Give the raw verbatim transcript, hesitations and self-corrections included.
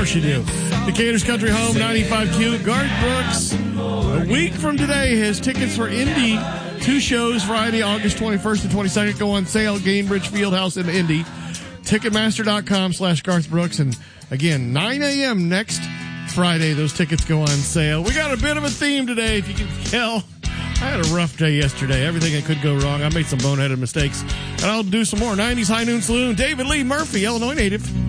course you do. Decatur's Country Home, ninety-five Q. Garth Brooks, a week from today, his tickets for Indy, two shows, Friday, August twenty-first and twenty-second, go on sale, Gainbridge Fieldhouse in Indy. Ticketmaster.com slash Garth Brooks. And again, nine a.m. next Friday, those tickets go on sale. We got a bit of a theme today, if you can tell. I had a rough day yesterday. Everything that could go wrong. I made some boneheaded mistakes. And I'll do some more. nineties High Noon Saloon. David Lee Murphy, Illinois native.